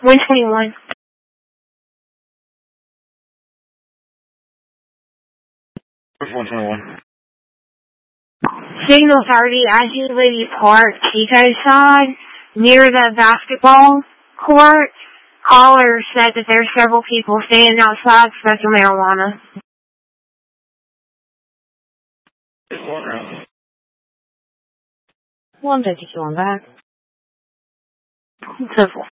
121. Where's 121? Signal 30, as you leave Park, Chico side, near the basketball court. Caller said that there's several people standing outside smoking marijuana. Just going around. 152 on back. Simple.